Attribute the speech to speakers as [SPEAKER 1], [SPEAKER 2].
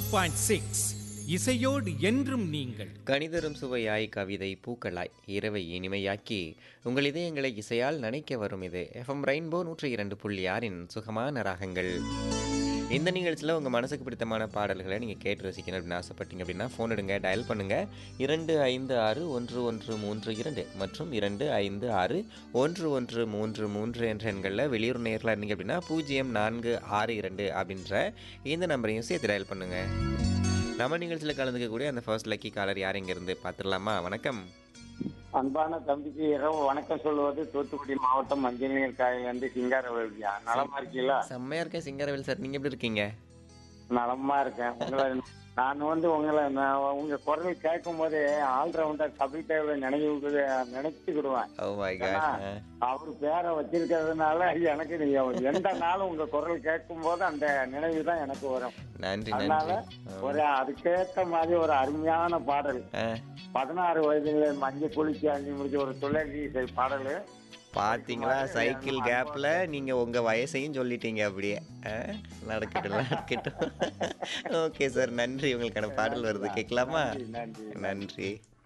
[SPEAKER 1] 102.6 இசையோடு என்றும் நீங்கள்.
[SPEAKER 2] கணிதரும் சுவையாய் கவிதை பூக்களாய் இரவை இனிமையாக்கி உங்கள் இதயங்களை இசையால் நனைக்க வரும் இது எஃப்எம் ரெயின்போ 102.6 சுகமான ராகங்கள். இந்த நிகழ்ச்சியில் உங்கள் மனசுக்கு பிடித்தமான பாடல்களை நீங்கள் கேட்டு ரசிக்கணும் அப்படின்னு ஆசைப்பட்டீங்க அப்படின்னா ஃபோன் எடுங்க, டயல் பண்ணுங்கள் 25611332 மற்றும் 25611333 என்ற எண்களில் வெளியூர் நேரில் இருந்தீங்க அப்படின்னா 0462 அப்படின்ற இந்த நம்பரையும் சேர்த்து டயல் பண்ணுங்கள். நம்ம நிகழ்ச்சியில் கலந்துக்கக்கூடிய அந்த ஃபர்ஸ்ட் லக்கி காலர் யார் இங்கேருந்து பார்த்துடலாமா? வணக்கம்.
[SPEAKER 3] அன்பான தம்பிக்கு இரவு வணக்கம் சொல்லுவது தூத்துக்குடி மாவட்டம் மஞ்சள் நீர் காயிலிருந்து சிங்காரவேலியா. நலமா இருக்கீங்களா?
[SPEAKER 2] செம்மையா இருக்கேன் சிங்காரவேல் சார், நீங்க எப்படி இருக்கீங்க?
[SPEAKER 3] நலமா இருக்கேன். நான் உங்க குரல் கேட்கும் போதே ஆல்ரவுண்டர் கபில் தேவை நினைச்சுக்கிடுவேன். அவரு பேரை வச்சிருக்கிறதுனால எனக்கு எந்த நாளும் உங்க குரல் கேட்கும் போது அந்த நினைவு தான் எனக்கு வரும்.
[SPEAKER 2] நன்றி.
[SPEAKER 3] அதனால அதுக்கேற்ற மாதிரி ஒரு அருமையான பாடல் 16 வயதுல மஞ்சள் குளிச்சு அஞ்சு முடிச்ச ஒரு துளசி இசை பாடல்.
[SPEAKER 2] பாத்தீங்களா, சைக்கிள் கேப்ல நீங்க உங்க வயசையும் சொல்லிட்டீங்க. அப்படியே நடக்கட்டும். ஓகே சார், நன்றி. உங்களுக்கான பாடல் வருது, கேட்கலாமா?
[SPEAKER 3] நன்றி.
[SPEAKER 2] நன்றி.